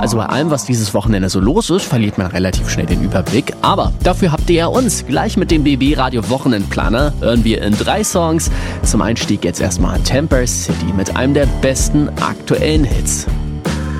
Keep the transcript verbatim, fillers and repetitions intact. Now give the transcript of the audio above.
Also bei allem, was dieses Wochenende so los ist, verliert man relativ schnell den Überblick. Aber dafür habt ihr ja uns. Gleich mit dem B B Radio Wochenendplaner hören wir in drei Songs. Zum Einstieg jetzt erstmal Temper City mit einem der besten aktuellen Hits.